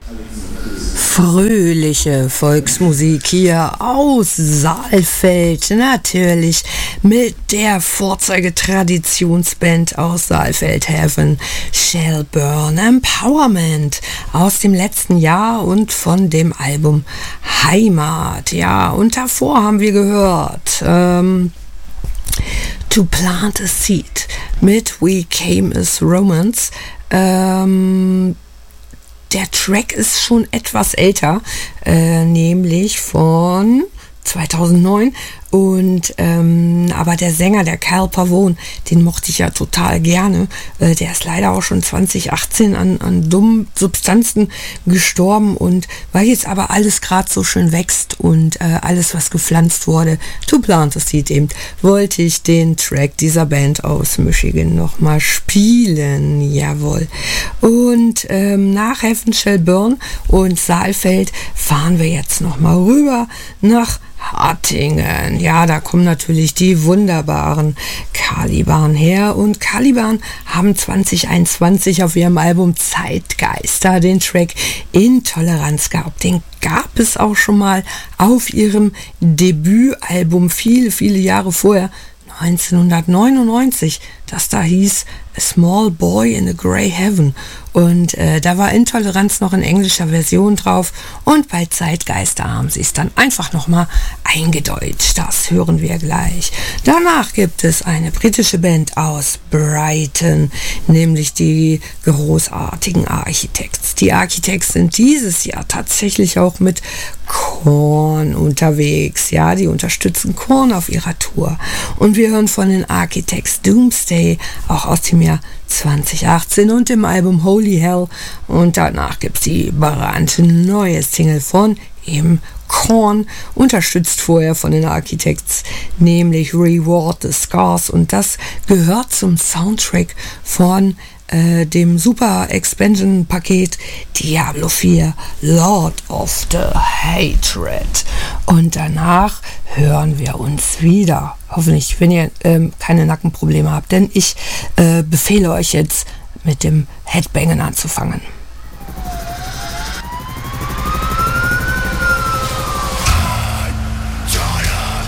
Fröhliche Volksmusik hier aus Saalfeld, natürlich mit der Vorzeigetraditionsband aus Saalfeld, Heaven Shall Burn, Empowerment aus dem letzten Jahr und von dem Album Heimat. Ja, und davor haben wir gehört To Plant a Seed mit We Came as Romance. Der Track ist schon etwas älter, nämlich von 2009. Und aber der Sänger, der Cal Pavone, den mochte ich ja total gerne. Der ist leider auch schon 2018 an dummen Substanzen gestorben. Und weil jetzt aber alles gerade so schön wächst und alles, was gepflanzt wurde, To Plant a Seed eben, wollte ich den Track dieser Band aus Michigan nochmal spielen. Jawohl. Und nach Heaven Shall Burn und Saalfeld fahren wir jetzt nochmal rüber nach Hattingen. Ja, da kommen natürlich die wunderbaren Caliban her. Und Caliban haben 2021 auf ihrem Album Zeitgeister den Track Intoleranz gehabt. Den gab es auch schon mal auf ihrem Debütalbum viele, viele Jahre vorher, 1999, das da hieß A Small Boy in a Grey Heaven. Und da war Intoleranz noch in englischer Version drauf. Und bei Zeitgeister haben sie es dann einfach nochmal eingedeutscht. Das hören wir gleich. Danach gibt es eine britische Band aus Brighton, nämlich die großartigen Architects. Die Architects sind dieses Jahr tatsächlich auch mit Korn unterwegs. Ja, die unterstützen Korn auf ihrer Tour. Und wir hören von den Architects Doomsday, auch aus dem Jahr 2018 und dem Album Holy Hell. Und danach gibt es die brandneue Single von eben Korn, unterstützt vorher von den Architects, nämlich Reward the Scars. Und das gehört zum Soundtrack von dem Super Expansion Paket Diablo 4 Lord of the Hatred. Und danach hören wir uns wieder. Hoffentlich, wenn ihr keine Nackenprobleme habt, denn ich befehle euch jetzt mit dem Headbangen anzufangen.